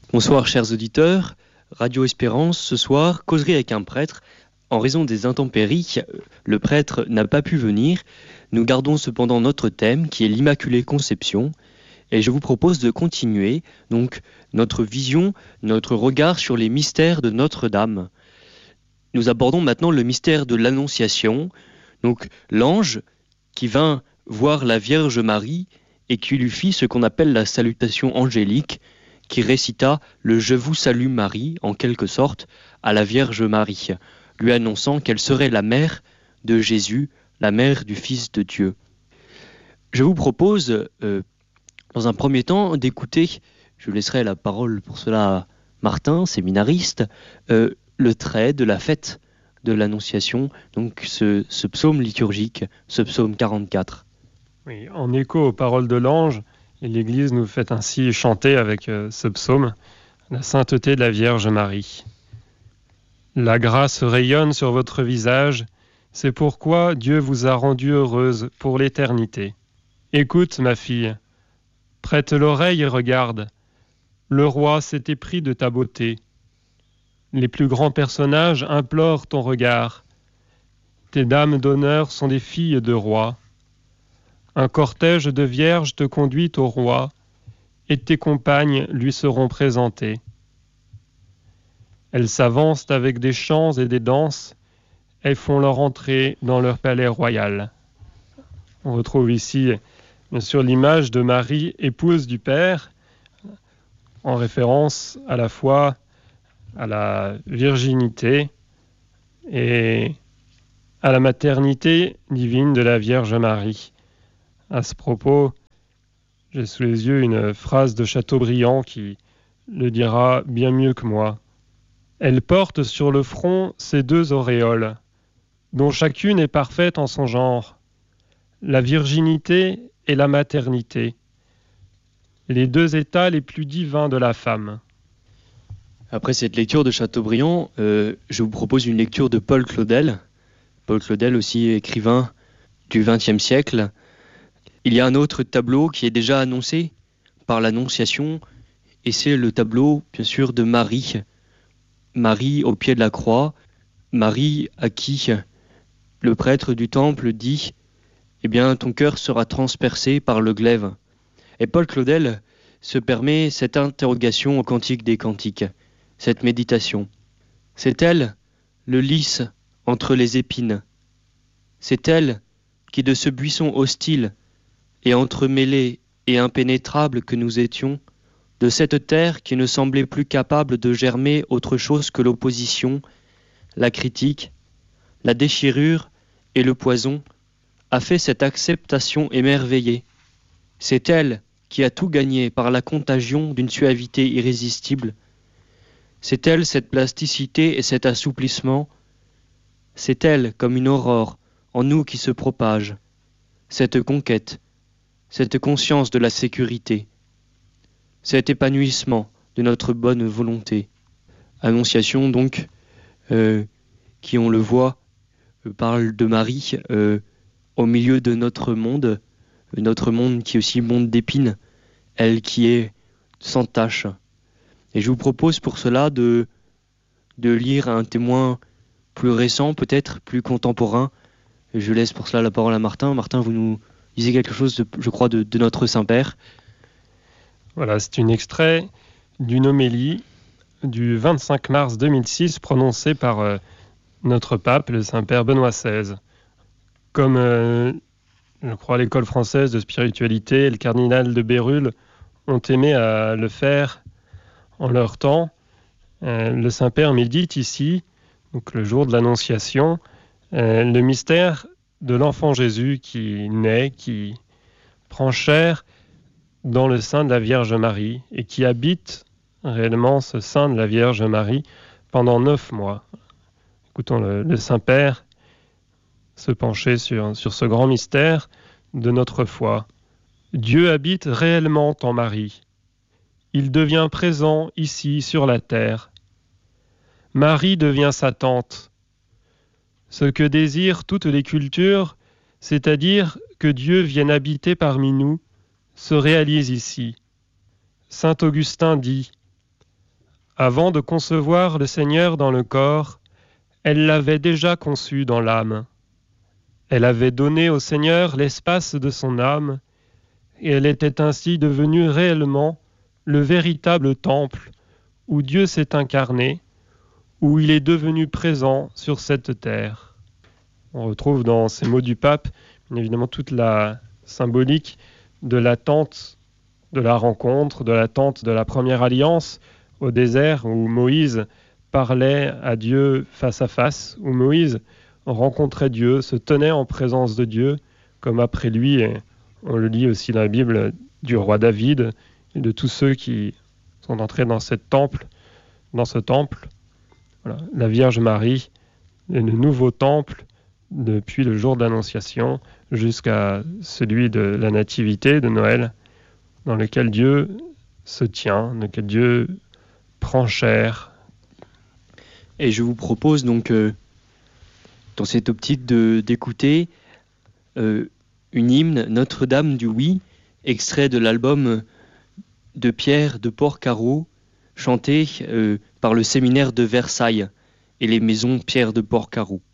Bonsoir chers auditeurs, Radio Espérance, ce soir, causerie avec un prêtre. En raison des intempéries, le prêtre n'a pas pu venir. Nous gardons cependant notre thème qui est l'Immaculée Conception. Et je vous propose de continuer donc notre vision, notre regard sur les mystères de Notre-Dame. Nous abordons maintenant le mystère de l'Annonciation, donc l'ange qui vint voir la Vierge Marie et qui lui fit ce qu'on appelle la salutation angélique, qui récita le « Je vous salue Marie » en quelque sorte à la Vierge Marie, lui annonçant qu'elle serait la mère de Jésus, la mère du Fils de Dieu. Je vous propose, dans un premier temps, d'écouter, je laisserai la parole pour cela à Martin, séminariste, le trait de la fête de l'Annonciation, donc ce psaume liturgique, ce psaume 44. Oui, en écho aux paroles de l'ange, l'Église nous fait ainsi chanter avec ce psaume la sainteté de la Vierge Marie. La grâce rayonne sur votre visage, c'est pourquoi Dieu vous a rendue heureuse pour l'éternité. Écoute, ma fille, prête l'oreille et regarde. Le roi s'est épris de ta beauté. Les plus grands personnages implorent ton regard. Tes dames d'honneur sont des filles de rois. Un cortège de vierges te conduit au roi, et tes compagnes lui seront présentées. Elles s'avancent avec des chants et des danses, elles font leur entrée dans leur palais royal. On retrouve ici, bien sûr, l'image de Marie, épouse du Père, en référence à la fois à la virginité et à la maternité divine de la Vierge Marie. À ce propos, j'ai sous les yeux une phrase de Chateaubriand qui le dira bien mieux que moi. Elle porte sur le front ses deux auréoles, dont chacune est parfaite en son genre, la virginité et la maternité, les deux états les plus divins de la femme. Après cette lecture de Chateaubriand, je vous propose une lecture de Paul Claudel. Paul Claudel, aussi écrivain du XXe siècle. Il y a un autre tableau qui est déjà annoncé par l'Annonciation, et c'est le tableau, bien sûr, de Marie. Marie au pied de la croix, Marie à qui le prêtre du temple dit « Eh bien, ton cœur sera transpercé par le glaive ». Et Paul Claudel se permet cette interrogation au Cantique des Cantiques, cette méditation. C'est elle, le lys entre les épines. C'est elle qui, de ce buisson hostile et entremêlé et impénétrable que nous étions, de cette terre qui ne semblait plus capable de germer autre chose que l'opposition, la critique, la déchirure et le poison, a fait cette acceptation émerveillée. C'est elle qui a tout gagné par la contagion d'une suavité irrésistible. C'est elle cette plasticité et cet assouplissement. C'est elle comme une aurore en nous qui se propage. Cette conquête, cette conscience de la sécurité, cet épanouissement de notre bonne volonté. Annonciation donc, qui on le voit, parle de Marie au milieu de notre monde qui est aussi monde d'épines, elle qui est sans tache. Et je vous propose pour cela de lire un témoin plus récent, peut-être plus contemporain. Je laisse pour cela la parole à Martin. Martin, vous nous lisez quelque chose, je crois, de notre Saint-Père. Voilà, c'est un extrait d'une homélie du 25 mars 2006 prononcée par notre pape, le Saint-Père Benoît XVI. Comme, je crois, l'école française de spiritualité et le cardinal de Bérulle ont aimé à le faire en leur temps, le Saint-Père médite ici, donc le jour de l'Annonciation, le mystère de l'enfant Jésus qui naît, qui prend chair dans le sein de la Vierge Marie et qui habite réellement ce sein de la Vierge Marie pendant 9 mois. Écoutons le Saint-Père se pencher sur ce grand mystère de notre foi. Dieu habite réellement en Marie. Il devient présent ici sur la terre. Marie devient sa tante. Ce que désirent toutes les cultures, c'est-à-dire que Dieu vienne habiter parmi nous, se réalise ici. Saint Augustin dit Avant de concevoir le Seigneur dans le corps, elle l'avait déjà conçu dans l'âme. Elle avait donné au Seigneur l'espace de son âme, et elle était ainsi devenue réellement le véritable temple où Dieu s'est incarné, où il est devenu présent sur cette terre. On retrouve dans ces mots du pape, bien évidemment, toute la symbolique de l'attente de la rencontre, de l'attente de la première alliance au désert où Moïse parlait à Dieu face à face, où Moïse rencontrait Dieu, se tenait en présence de Dieu, comme après lui, et on le lit aussi dans la Bible, du roi David et de tous ceux qui sont entrés dans ce temple. Voilà, la Vierge Marie est le nouveau temple depuis le jour de l'Annonciation jusqu'à celui de la Nativité de Noël, dans lequel Dieu se tient, dans lequel Dieu prend chair. Et je vous propose donc, dans cette optique d'écouter une hymne, Notre-Dame du Oui, extrait de l'album de Pierre de Porcaro, chanté par le séminaire de Versailles et les maisons Pierre de Porcaro.